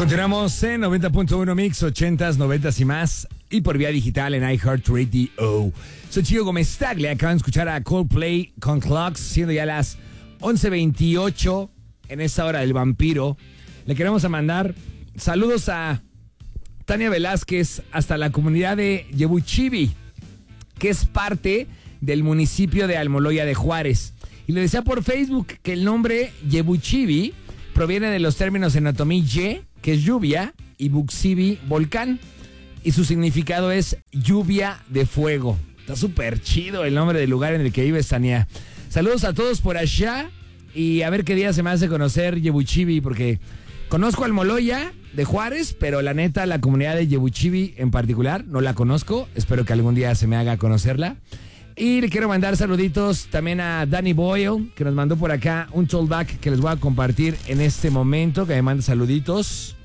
Continuamos en 90.1 Mix, 80s, 90s y más. Y por vía digital en iHeartRadio. Soy Chico Gómez Taglia. Acaban de escuchar a Coldplay con Clocks, siendo ya las 11:28 en esta hora del vampiro. Le queremos mandar saludos a Tania Velázquez hasta la comunidad de Yebuchibi, que es parte del municipio de Almoloya de Juárez. Y le decía por Facebook que el nombre Yebuchibi proviene de los términos en otomí ye, que es lluvia, y buxibi, volcán. Y su significado es lluvia de fuego. Está súper chido el nombre del lugar en el que vive Tania. Saludos a todos por allá y a ver qué día se me hace conocer Yebuchibi, porque conozco Almoloya de Juárez, pero la neta, la comunidad de Yebuchibi en particular, no la conozco. Espero que algún día se me haga conocerla. Y le quiero mandar saluditos también a Danny Boyle, que nos mandó por acá un tollback que les voy a compartir en este momento, que me manda saluditos.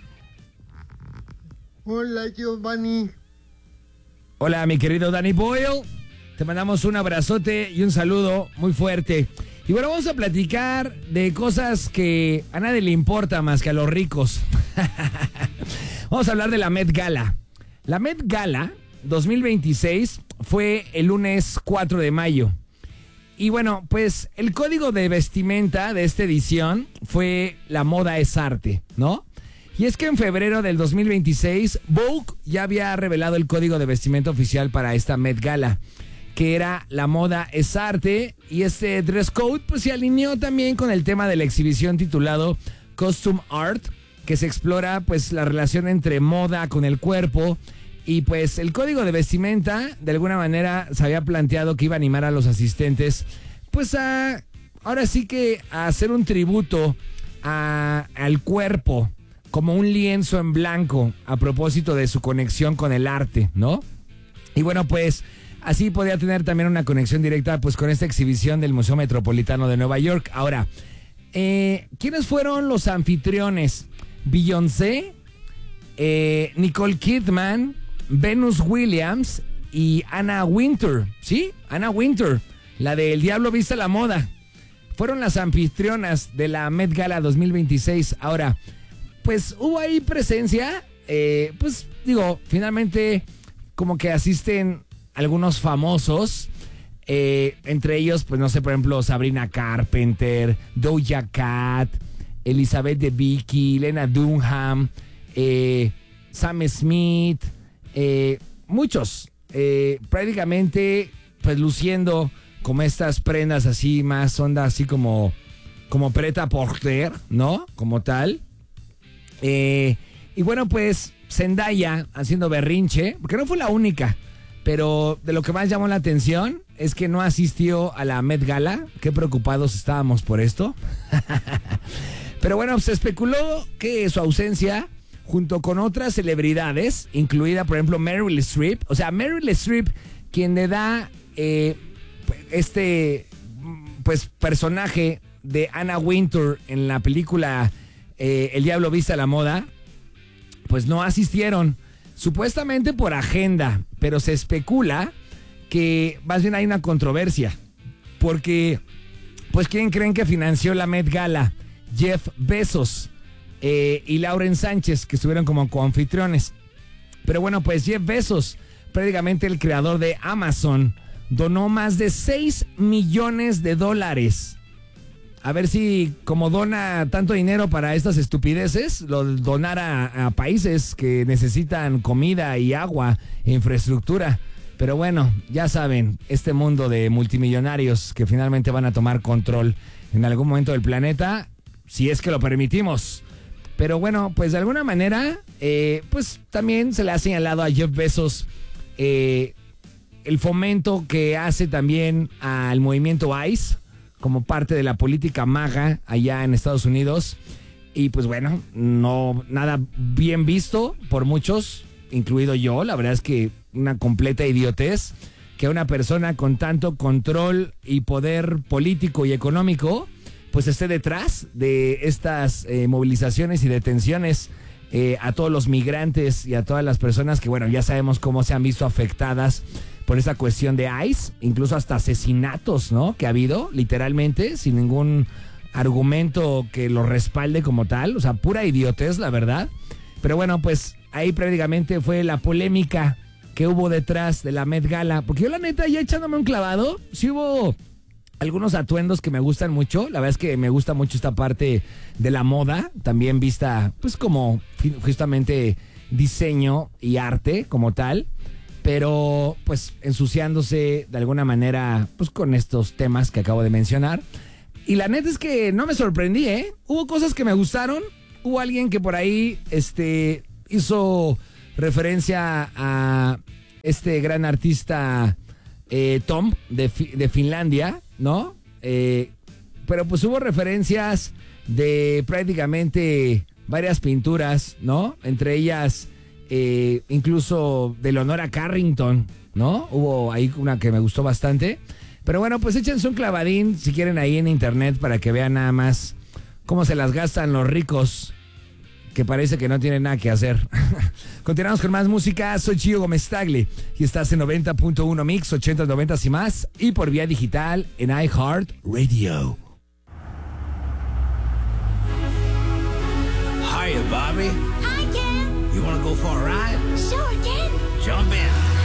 Hola, Giovanni. Hola, mi querido Danny Boyle. Te mandamos un abrazote y un saludo muy fuerte. Y bueno, vamos a platicar de cosas que a nadie le importa más que a los ricos. Vamos a hablar de la Met Gala. La Met Gala 2026 fue el lunes 4 de mayo. Y bueno, pues el código de vestimenta de esta edición fue la moda es arte, ¿no? Y es que en febrero del 2026, Vogue ya había revelado el código de vestimenta oficial para esta Met Gala, que era la moda es arte, y este dress code pues se alineó también con el tema de la exhibición titulado Costume Art, que se explora pues la relación entre moda con el cuerpo. Y pues el código de vestimenta de alguna manera se había planteado que iba a animar a los asistentes pues a, ahora sí que a hacer un tributo al cuerpo como un lienzo en blanco a propósito de su conexión con el arte, ¿no? Y bueno, pues así podía tener también una conexión directa pues con esta exhibición del Museo Metropolitano de Nueva York. Ahora, ¿quiénes fueron los anfitriones? Beyoncé, Nicole Kidman, Venus Williams y Anna Wintour, ¿sí? Anna Wintour, la de El Diablo Viste a la Moda. Fueron las anfitrionas de la Met Gala 2026. Ahora, pues hubo ahí presencia, pues digo, finalmente como que asisten algunos famosos, entre ellos, pues no sé, por ejemplo, Sabrina Carpenter, Doja Cat, Elizabeth Debicki, Lena Dunham, Sam Smith, muchos, prácticamente pues luciendo como estas prendas así, más onda así como prêt-à-porter, ¿no? Como tal. Y bueno, pues Zendaya haciendo berrinche, porque no fue la única, pero de lo que más llamó la atención es que no asistió a la Met Gala. Qué preocupados estábamos por esto. Pero bueno, se especuló que su ausencia, junto con otras celebridades, incluida por ejemplo Meryl Streep, o sea, Meryl Streep, quien le da este pues personaje de Anna Wintour en la película El Diablo Viste a la Moda, pues no asistieron, supuestamente por agenda, pero se especula que más bien hay una controversia, porque pues ¿quién creen que financió la Met Gala? Jeff Bezos y Lauren Sánchez, que estuvieron como coanfitriones. Pero bueno, pues Jeff Bezos, prácticamente el creador de Amazon, donó más de $6 millones. A ver si, como dona tanto dinero para estas estupideces, lo donara a países que necesitan comida y agua e infraestructura. Pero bueno, ya saben, este mundo de multimillonarios que finalmente van a tomar control en algún momento del planeta, si es que lo permitimos. Pero bueno, pues de alguna manera, pues también se le ha señalado a Jeff Bezos el fomento que hace también al movimiento ICE como parte de la política MAGA allá en Estados Unidos. Y pues bueno, no nada bien visto por muchos, incluido yo. La verdad es que una completa idiotez que una persona con tanto control y poder político y económico pues esté detrás de estas movilizaciones y detenciones a todos los migrantes y a todas las personas que, bueno, ya sabemos cómo se han visto afectadas por esa cuestión de ICE, incluso hasta asesinatos, ¿no? Que ha habido, literalmente, sin ningún argumento que lo respalde como tal, o sea, pura idiotez, la verdad. Pero bueno, pues ahí prácticamente fue la polémica que hubo detrás de la Met Gala, porque yo la neta, ya echándome un clavado, sí hubo algunos atuendos que me gustan mucho. La verdad es que me gusta mucho esta parte de la moda, también vista pues como justamente diseño y arte como tal, pero pues ensuciándose de alguna manera pues con estos temas que acabo de mencionar. Y la neta es que no me sorprendí, ¿eh? Hubo cosas que me gustaron, hubo alguien que por ahí hizo referencia a este gran artista Tom de Finlandia, ¿no? Pero pues hubo referencias de prácticamente varias pinturas, ¿no? Entre ellas incluso de Leonora Carrington, ¿no? Hubo ahí una que me gustó bastante. Pero bueno, pues échense un clavadín si quieren ahí en internet para que vean nada más cómo se las gastan los ricos, que parece que no tienen nada que hacer. Continuamos con más música. Soy Gio Gómez Tagle y estás en 90.1 Mix, 80, 90 y más, y por vía digital en iHeartRadio. Hiya, Bobby. Hi, Ken. You want to go for a ride? Sure, Ken. Jump in.